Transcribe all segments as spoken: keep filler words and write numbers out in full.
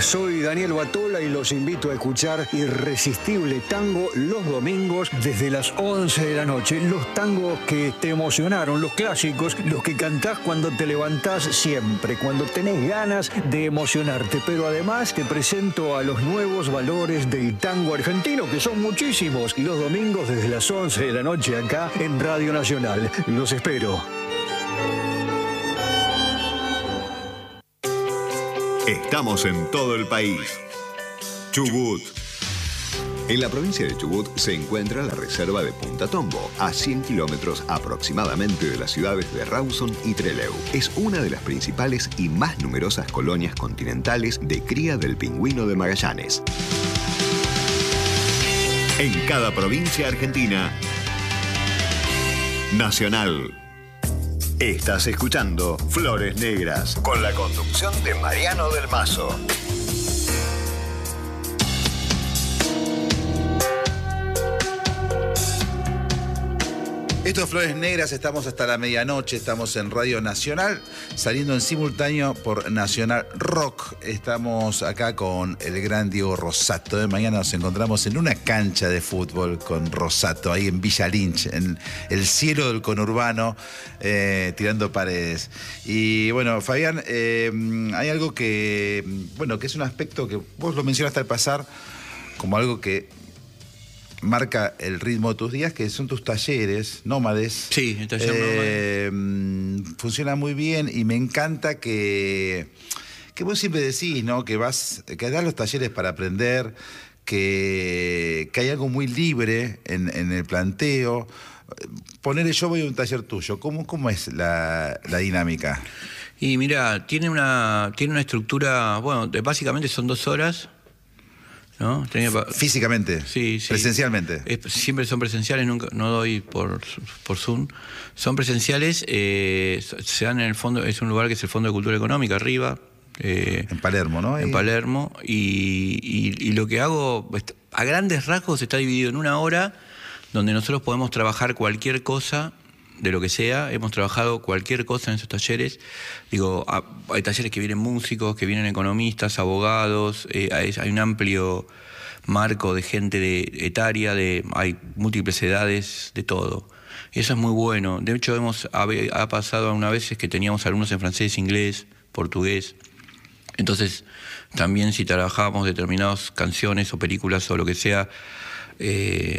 soy Daniel Batola y los invito a escuchar Irresistible Tango los domingos desde las once de la noche. Los tangos que te emocionaron, los clásicos, los que cantás cuando te levantás siempre, cuando tenés ganas de emocionarte. Pero además te presento a los nuevos valores del tango argentino, que son muchísimos. Los domingos desde las once de la noche acá en Radio Nacional. Los espero. Estamos en todo el país. Chubut. En la provincia de Chubut se encuentra la reserva de Punta Tombo, a cien kilómetros aproximadamente de las ciudades de Rawson y Trelew. Es una de las principales y más numerosas colonias continentales de cría del pingüino de Magallanes. En cada provincia argentina, Nacional. Estás escuchando Flores Negras, con la conducción de Mariano del Mazo. Esto es Flores Negras, estamos hasta la medianoche, estamos en Radio Nacional, saliendo en simultáneo por Nacional Rock. Estamos acá con el gran Diego Rosato. De mañana nos encontramos en una cancha de fútbol con Rosato, ahí en Villa Lynch, en el cielo del conurbano, eh, tirando paredes. Y bueno, Fabián, eh, hay algo que, bueno, que es un aspecto que vos lo mencionaste al pasar, como algo que marca el ritmo de tus días, que son tus talleres nómades. Sí, el taller eh, nómade. Funciona muy bien y me encanta que, que vos siempre decís, ¿no? Que vas, que das los talleres para aprender, que, que hay algo muy libre en, en el planteo. Ponerle, yo voy a un taller tuyo, ¿cómo, cómo es la, la dinámica? Y mira, tiene una, tiene una estructura, bueno, básicamente son dos horas. ¿No? Tenía... Físicamente, sí, sí. Presencialmente. Es, siempre son presenciales, nunca, no doy por, por Zoom. Son presenciales, eh, se dan en el fondo, es un lugar que es el Fondo de Cultura Económica, arriba. Eh, en Palermo, ¿no? En Ahí. Palermo. Y, y, y lo que hago, a grandes rasgos, está dividido en una hora donde nosotros podemos trabajar cualquier cosa, de lo que sea. Hemos trabajado cualquier cosa en esos talleres. Digo, hay talleres que vienen músicos, que vienen economistas, abogados, eh, hay, hay un amplio marco de gente de, etaria, de, hay múltiples edades, de todo. Y eso es muy bueno. De hecho, hemos, ha, ha pasado algunas veces que teníamos alumnos en francés, inglés, portugués. Entonces, también si trabajábamos determinadas canciones o películas o lo que sea, eh,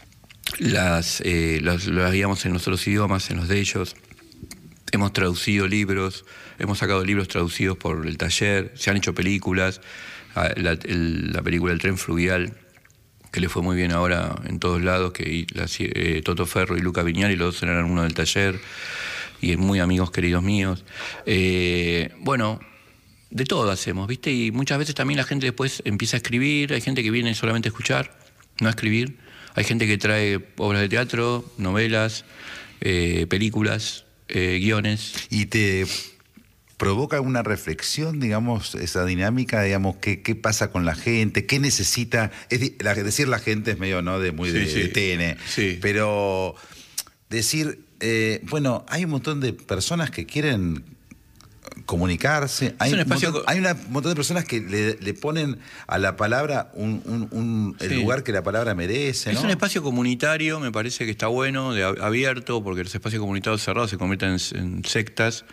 Las, eh, las, las veíamos en los otros idiomas, en los de ellos. Hemos traducido libros, hemos sacado libros traducidos por el taller, se han hecho películas. La, el, la película El Tren Fluvial, que le fue muy bien ahora en todos lados, que la, eh, Toto Ferro y Luca Viñali, los dos eran algunos del taller, y muy amigos queridos míos. Eh, bueno, de todo hacemos, ¿viste? Y muchas veces también la gente después empieza a escribir, hay gente que viene solamente a escuchar, no a escribir. Hay gente que trae obras de teatro, novelas, eh, películas, eh, guiones. ¿Y te provoca una reflexión, digamos, esa dinámica, digamos, qué, qué pasa con la gente, qué necesita? Es la, decir la gente es medio, ¿no?, de muy sí, de, sí. de T N, sí. Pero decir, eh, bueno, hay un montón de personas que quieren comunicarse, hay un, espacio... montón, hay una, un montón de personas que le, le ponen a la palabra un, un, un, el sí. lugar que la palabra merece, ¿no? Es un espacio comunitario, me parece que está bueno, de, abierto, porque los espacios comunitarios cerrados se convierten en, en sectas.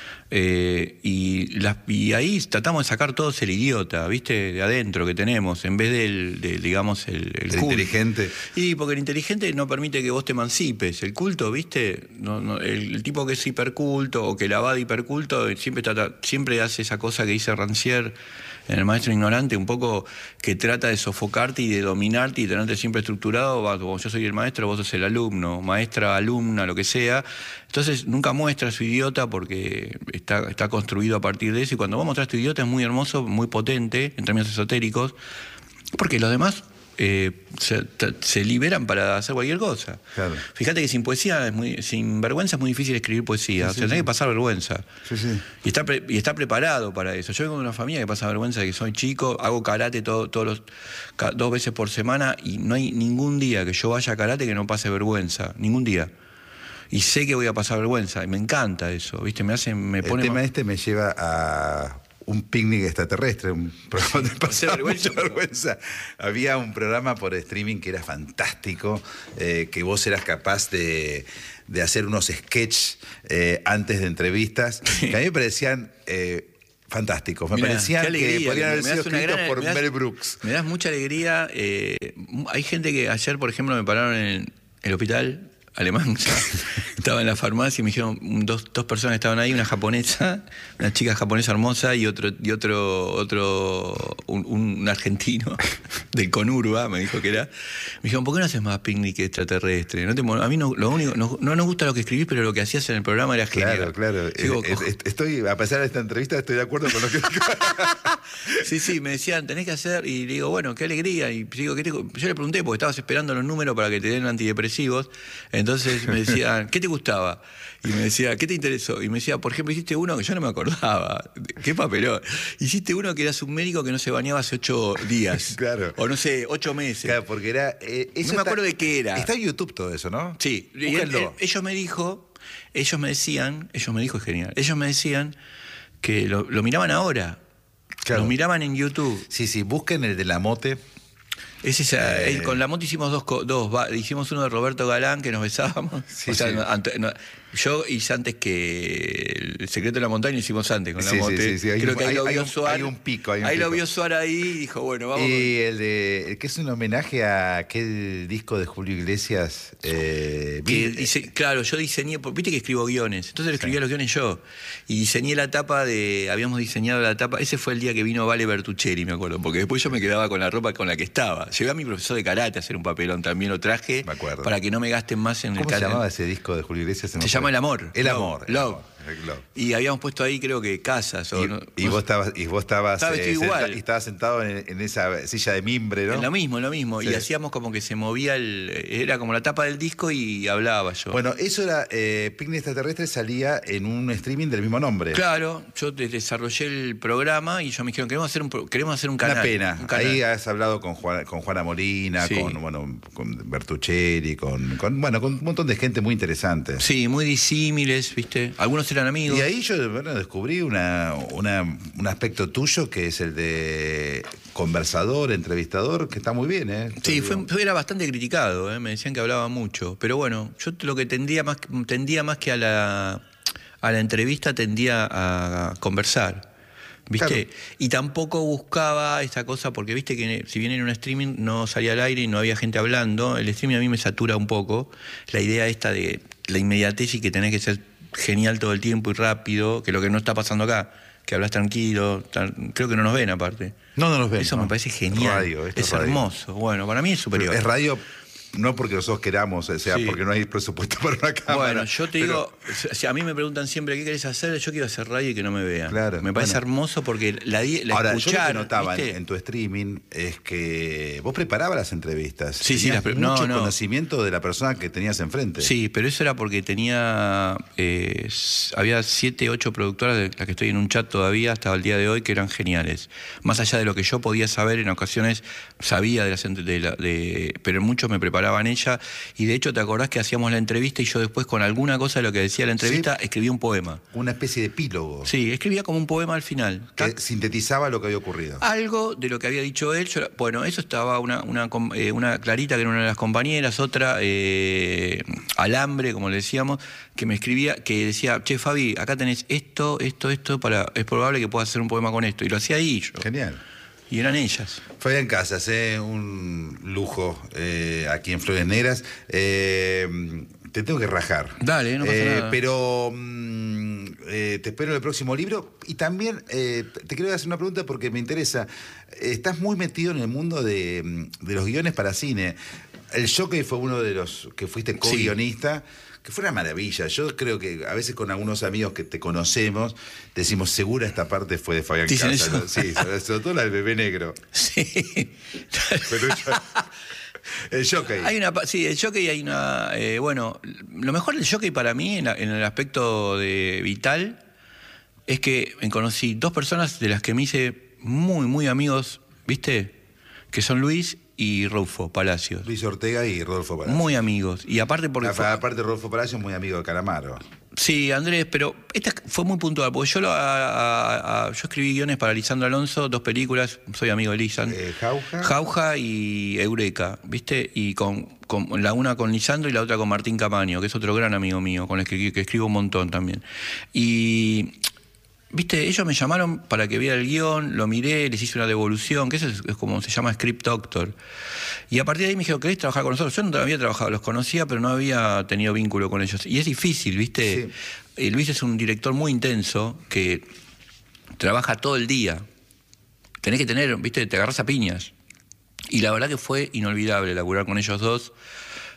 Eh, y, la, y ahí tratamos de sacar todos el idiota, ¿viste? De adentro que tenemos, en vez del, de, digamos, el, el, el inteligente. Y porque el inteligente no permite que vos te emancipes. El culto, ¿viste? No, no, el, el tipo que es hiperculto o que la va de hiperculto siempre, trata, siempre hace esa cosa que dice Rancière en El Maestro Ignorante, un poco que trata de sofocarte y de dominarte y de tenerte siempre estructurado. Como yo soy el maestro, vos sos el alumno, maestra, alumna, lo que sea. Entonces nunca muestra su idiota porque está, está construido a partir de eso. Y cuando vos mostrás tu idiota es muy hermoso, muy potente en términos esotéricos, porque los demás eh, se, se liberan para hacer cualquier cosa. Claro. Fíjate que sin poesía, es muy, sin vergüenza es muy difícil escribir poesía. Sí, o sea, sí, tenés sí. que pasar vergüenza. Sí, sí. Y, está pre, y está preparado para eso. Yo vengo de una familia que pasa vergüenza de que soy chico, hago karate todo, todos los, dos veces por semana y no hay ningún día que yo vaya a karate que no pase vergüenza. Ningún día. Y sé que voy a pasar vergüenza, y me encanta eso, ¿viste? Me hace, me pone... El tema este me lleva a un picnic extraterrestre, un programa de pasar vergüenza. mucha vergüenza. Había un programa por streaming que era fantástico, eh, que vos eras capaz de, de hacer unos sketches eh, antes de entrevistas, que a mí me parecían... Eh, fantásticos, me Mirá, parecían alegría, que podrían haber me das sido una escritos gran- por me das- Mel Brooks. Me das mucha alegría. eh, hay gente que ayer, por ejemplo, me pararon en el hospital alemán. Estaba en la farmacia y me dijeron, dos, dos personas estaban ahí, una japonesa, una chica japonesa hermosa y otro, y otro, otro un, un argentino del Conurba, me dijo que era. Me dijeron, ¿por qué no haces más picnic extraterrestre? No te, mo- a mí no, lo único, no, no nos gusta lo que escribís, pero lo que hacías en el programa era genial. Claro, claro. Digo, Eh, eh, estoy, a pesar de esta entrevista, estoy de acuerdo con lo que dijo. Sí, sí, me decían, tenés que hacer, y le digo, bueno, qué alegría. Y digo, ¿qué te- yo le pregunté, porque estabas esperando los números para que te den antidepresivos. Entonces me decían, ¿qué te gustaba? Y me decía, ¿qué te interesó? Y me decía, por ejemplo, hiciste uno que yo no me acordaba. ¿Qué papelón? Hiciste uno que eras un médico que no se bañaba hace ocho días. Claro. O no sé, ocho meses. Claro, porque era... eh, eso No me está- acuerdo de qué era. Está en YouTube todo eso, ¿no? Sí, y él- Búsquenlo. él- ellos me dijo, ellos me decían, ellos me dijo, es genial, ellos me decían que lo, lo miraban ahora. Claro. Lo miraban en YouTube. Sí, sí, busquen el de la mote. Es esa, Eh. él- con la moto hicimos dos, co- dos va- hicimos uno de Roberto Galán que nos besábamos. Sí, O sea, sí. no, ante- no, yo hice antes que El secreto de la montaña hicimos antes con la Sí, sí, moto. sí, sí, hay Creo un- que ahí hay- lo hay vio un- Suar. hay un pico, hay un ahí lo pico. vio Suar ahí y dijo, bueno, vamos. Y el de el que es un homenaje a aquel disco de Julio Iglesias. Eh, Que vi- dice, claro, yo diseñé, por- viste que escribo guiones, entonces escribía los guiones yo. Y diseñé la tapa de, habíamos diseñado la tapa, ese fue el día que vino Vale Bertuccelli, me acuerdo, porque después yo me quedaba con la ropa con la que estaba. Llevé a mi profesor de karate a hacer un papelón, también lo traje, Me acuerdo. para que no me gasten más en el ¿Cómo se karate. llamaba ese disco de Julio Iglesias? Se llama El Amor. El Love, Amor. el Love. amor, el Love. Y habíamos puesto ahí, creo que casas. O Y, no- y no vos sé. estabas, y vos estabas, Estaba vestido senta- igual. y estabas sentado en, en esa silla de mimbre, ¿no? En lo mismo, en lo mismo. Sí. Y hacíamos como que se movía el. Era como la tapa del disco y hablaba yo. Bueno, eso era. Eh, Picnic Extraterrestre salía en un streaming del mismo nombre. Claro, yo de- desarrollé el programa y ellos me dijeron, queremos hacer un, pro- queremos hacer un canal. Una pena. un canal. Ahí has hablado con, Juan- con Juana Molina, Sí. con, bueno, con Bertuccelli, con, con, bueno, con un montón de gente muy interesante. Sí, muy disímiles, ¿viste? Algunos eran amigos. Y ahí yo bueno, descubrí una, una- un aspecto tuyo que es el de conversador, entrevistador, que está muy bien, ¿eh? Sí, Te fue, digo. fue- era bastante criticado, ¿eh? Me decían que hablaba mucho. Pero bueno, yo lo que tendía más, tendía más que a la, a la entrevista, tendía a conversar. ¿Viste? Claro. Y tampoco buscaba esta cosa, porque viste que si bien en un streaming no salía al aire y no había gente hablando, el streaming a mí me satura un poco. La idea esta de la inmediatez y que tenés que ser genial todo el tiempo y rápido, que lo que no está pasando acá, que hablas tranquilo, tan- creo que no nos ven aparte. No, no nos ven. Eso no. me parece genial. Radio, esto es radio. hermoso. Bueno, para mí es superior. Es radio no porque nosotros queramos, o sea, Sí. porque no hay presupuesto para una cámara. Bueno, yo te pero- digo, si a mí me preguntan siempre qué querés hacer, yo quiero hacer radio y que no me vean. Claro, me parece bueno. hermoso porque la, di- la Ahora, escuchar, yo lo que notaba en, ¿viste? en tu streaming es que vos preparabas las entrevistas. Sí, sí, Tenías las pre- no, mucho no. conocimiento de la persona que tenías enfrente. Sí, pero eso era porque tenía, eh, s- había siete, ocho productoras de las que estoy en un chat todavía hasta el día de hoy que eran geniales. Más allá de lo que yo podía saber, en ocasiones sabía de las, ent- de la- de- pero en muchos me preparaban ella. Y de hecho, ¿te acordás que hacíamos la entrevista y yo después con alguna cosa de lo que decía la entrevista escribía un poema? Una especie de epílogo Sí, escribía como un poema al final. que Tac. sintetizaba lo que había ocurrido. Algo de lo que había dicho él. Yo- bueno, eso estaba una, una, com- eh, una Clarita, que era una de las compañeras, otra eh, Alambre, como le decíamos, que me escribía, que decía, che, Fabi, acá tenés esto, esto, esto, para, es probable que puedas hacer un poema con esto. Y lo hacía ahí yo. Genial. Y eran ellas. Fabián Casas, eh, un lujo eh, aquí en Flores Negras. Eh, te tengo que rajar. Dale, no pasa Eh, nada. Pero mm, eh, te espero en el próximo libro. Y también eh, te quiero hacer una pregunta porque me interesa. Estás muy metido en el mundo de, de los guiones para cine. El Jockey fue uno de los que fuiste co-guionista. Que fue una maravilla. Yo creo que a veces con algunos amigos que te conocemos decimos, segura esta parte fue de Fabián ¿Dicen Casas. eso? ¿No? Sí, sobre, sobre todo la del bebé negro. Sí. Pero yo- el Jockey. Hay una, pa- sí, el jockey hay una, eh, bueno, lo mejor del jockey para mí en, la- en el aspecto de vital es que me conocí dos personas de las que me hice muy, muy amigos, ¿viste? Que son Luis y Rodolfo Palacios. Luis Ortega y Rodolfo Palacio. Muy amigos. Y aparte porque... A- fue- Aparte, Rodolfo Palacio es muy amigo de Calamaro. Sí, Andrés, pero esta fue muy puntual, porque yo, lo, a, a, a, yo escribí guiones para Lisandro Alonso, dos películas, soy amigo de Lisan. Eh, Jauja. Jauja y Eureka, ¿viste? Y con, con la una con Lisandro y la otra con Martín Camaño, que es otro gran amigo mío, con el que, que escribo un montón también. Y... Viste, ellos me llamaron para que viera el guión, lo miré, les hice una devolución, que eso es, es como se llama Script Doctor. Y a partir de ahí me dijeron, ¿querés trabajar con nosotros? Yo no había trabajado, los conocía, pero no había tenido vínculo con ellos. Y es difícil, ¿viste? Sí. Eh, Luis es un director muy intenso que trabaja todo el día. Tenés que tener, ¿viste? Te agarrás a piñas. Y la verdad que fue inolvidable laburar con ellos dos.